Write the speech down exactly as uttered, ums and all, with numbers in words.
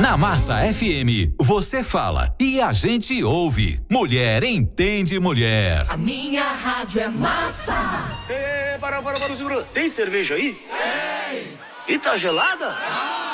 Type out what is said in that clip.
Na Massa F M, você fala e a gente ouve. Mulher entende mulher. A minha rádio é Massa. Ê, para, para, para, segura. Tem cerveja aí? Tem. E tá gelada? Não.